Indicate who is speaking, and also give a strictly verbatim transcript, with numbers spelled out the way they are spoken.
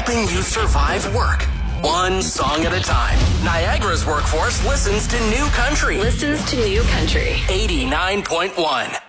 Speaker 1: helping you survive work. One song at a time. Niagara's workforce listens to New Country.
Speaker 2: Listens to New Country.
Speaker 1: eighty-nine point one.